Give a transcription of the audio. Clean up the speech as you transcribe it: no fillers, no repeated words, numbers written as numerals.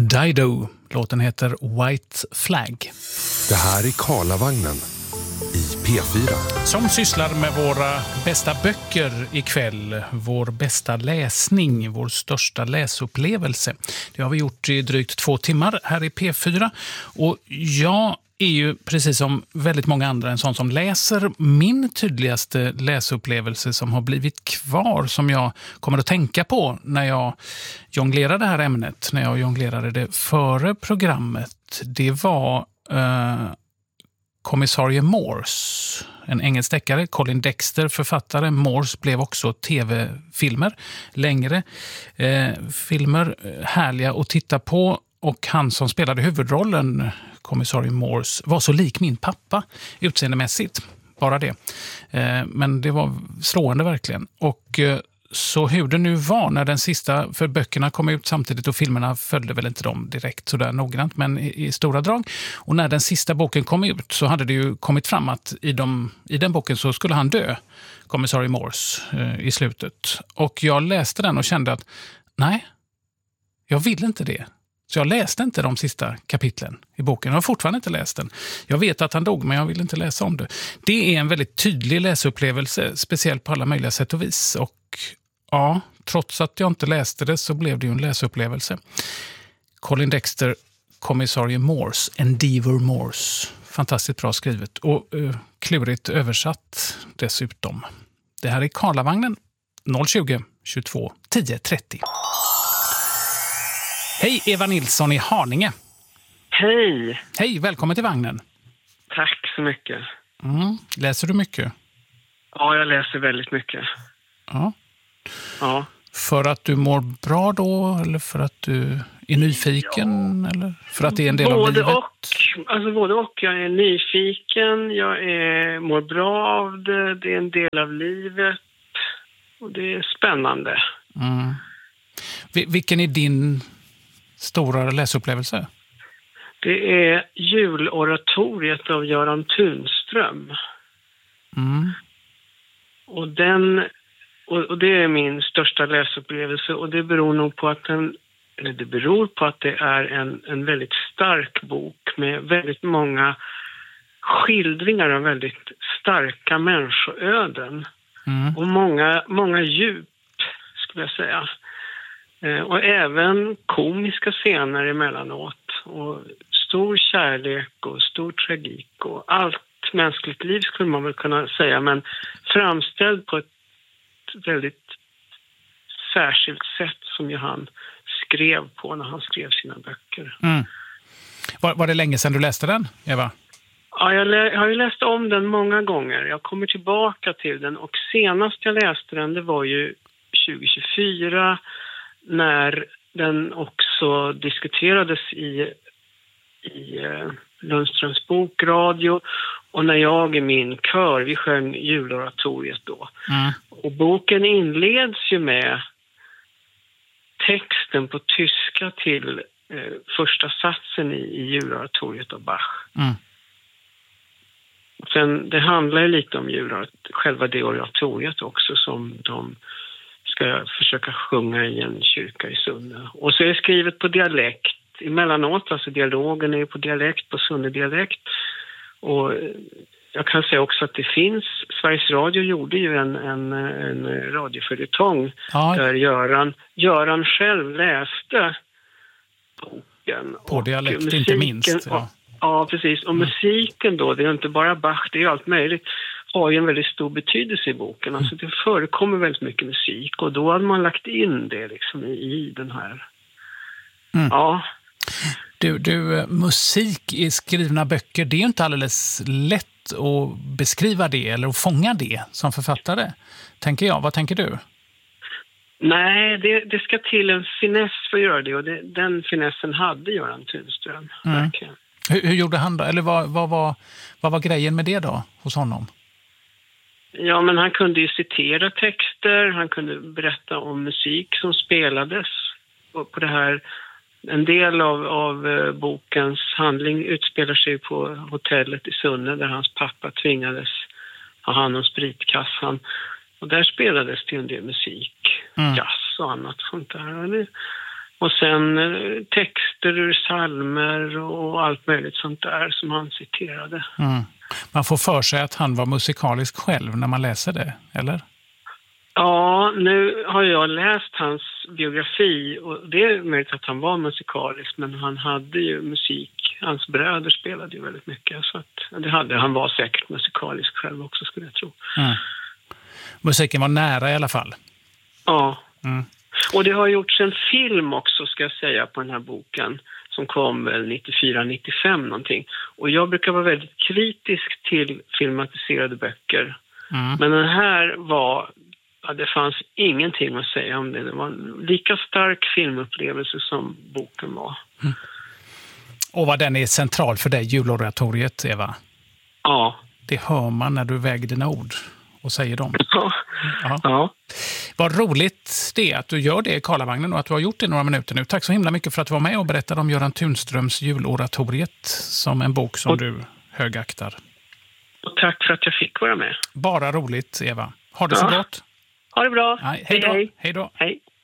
Dido. Låten heter White Flag. Det här är Karlavagnen i P4. Som sysslar med våra bästa böcker ikväll. Vår bästa läsning, vår största läsupplevelse. Det har vi gjort i drygt 2 timmar här i P4. Och jag är ju precis som väldigt många andra en sån som läser. Min tydligaste läsupplevelse som har blivit kvar, som jag kommer att tänka på när jag jonglerar det här ämnet, när jag jonglerade det före programmet, det var kommissarie Morse, en engelsk deckare. Colin Dexter, författare. Morse blev också tv-filmer, längre filmer, härliga att titta på. Och han som spelade huvudrollen, kommissarie Morse, var så lik min pappa utseendemässigt. Bara det. Men det var slående verkligen. Och så hur det nu var när den sista, för böckerna kom ut samtidigt och filmerna följde väl inte dem direkt sådär noggrant, men i stora drag. Och när den sista boken kom ut så hade det ju kommit fram att i den boken så skulle han dö, kommissarie Morse, i slutet. Och jag läste den och kände att nej, jag vill inte det. Så jag läste inte de sista kapitlen i boken. Jag har fortfarande inte läst den. Jag vet att han dog, men jag vill inte läsa om det. Det är en väldigt tydlig läsupplevelse, speciellt på alla möjliga sätt och vis. Och ja, trots att jag inte läste det så blev det ju en läsupplevelse. Colin Dexter, kommissarie Morse, Endeavour Morse. Fantastiskt bra skrivet och klurigt översatt dessutom. Det här är Karlavagnen 020 22 10 30. Hej, Eva Nilsson i Haninge. Hej. Hej, välkommen till vagnen. Tack så mycket. Läser du mycket? Ja, jag läser väldigt mycket. Ja. För att du mår bra då, eller för att du är nyfiken, eller för att det är en del av livet? Både och. Jag är nyfiken, mår bra av det, det är en del av livet och det är spännande. Vilken är din stora läsupplevelse? Det är juloratoriet av Göran Tunström. Och det är min största läsupplevelse, och det beror nog på att det är en väldigt stark bok med väldigt många skildringar av väldigt starka människoöden. Och många djup, skulle jag säga. Och även komiska scener emellanåt. Och stor kärlek och stor tragik och allt mänskligt liv skulle man väl kunna säga. Men framställd på ett väldigt särskilt sätt som ju han skrev på när han skrev sina böcker. Var det länge sedan du läste den, Eva? Ja, jag har ju läst om den många gånger. Jag kommer tillbaka till den, och senast jag läste den, det var ju 2024, när den också diskuterades i Lundströms bokradio, och när jag i min kör, vi sjöng juloratoriet då. Och boken inleds ju med texten på tyska till första satsen i juloratoriet av Bach. Sen, det handlar ju lite om själva det oratoriet också, som de ska försöka sjunga i en kyrka i Sunne. Och så är det skrivet på dialekt emellanåt, alltså dialogen är på dialekt, på Sunne-dialekt. Och jag kan säga också att det finns, Sveriges Radio gjorde ju en radioföljetong där Göran själv läste boken. På dialekt, musiken, inte minst. Ja, precis. Och musiken då, det är inte bara Bach, det är allt möjligt, har ju en väldigt stor betydelse i boken. Alltså det förekommer väldigt mycket musik, och då hade man lagt in det liksom i den här. Ja. Du, musik i skrivna böcker, det är ju inte alldeles lätt att beskriva det eller att fånga det som författare, tänker jag. Vad tänker du? Nej, det ska till en finess för att göra det, och den finessen hade Göran Tunström. Verkligen. Hur gjorde han då? Eller vad var grejen med det då hos honom? Ja, men han kunde ju citera texter, han kunde berätta om musik som spelades. Och på det här, en del av bokens handling utspelar sig på hotellet i Sunne, där hans pappa tvingades ha hand om spritkassan. Och där spelades det en del musik, jazz och annat sånt där. Och sen texter ur psalmer och allt möjligt sånt där som han citerade. Mm. Man får för sig att han var musikalisk själv när man läser det, eller? Ja, nu har jag läst hans biografi och det är möjligt att han var musikalisk, men han hade ju musik. Hans bröder spelade ju väldigt mycket, så att det hade han. Var säkert musikalisk själv också, skulle jag tro. Mm. Musiken var nära i alla fall. Ja. Mm. Och det har gjorts en film också, ska jag säga, på den här boken som kom 94-95 någonting. Och jag brukar vara väldigt kritisk till filmatiserade böcker. Mm. Men den här var... Ja, det fanns ingenting att säga om det. Det var en lika stark filmupplevelse som boken var. Mm. Och vad den är central för dig, juloratoriet, Eva? Ja. Det hör man när du väger dina ord och säger dem. Ja. Ja. Ja. Vad roligt det är att du gör det i Karlavagnen och att du har gjort det några minuter nu. Tack så himla mycket för att du var med och berättade om Göran Tunströms juloratoriet som en bok som du högaktar. Och tack för att jag fick vara med. Bara roligt, Eva. Ha det så gott. Ha det bra. Nej, hej då. Hej. Hej då. Hej.